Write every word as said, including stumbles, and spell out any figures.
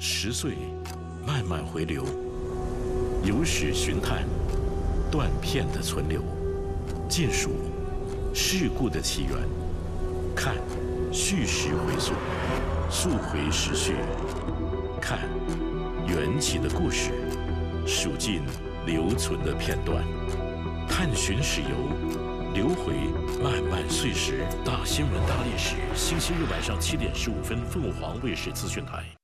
十岁，慢慢回流，有史寻探，断片的存留，见数事故的起源，看叙事回溯，溯回时序，看缘起的故事，数尽留存的片段，探寻史游，流回漫漫岁时。大新闻大历史，星期日晚上七点十五分，凤凰卫视资讯台。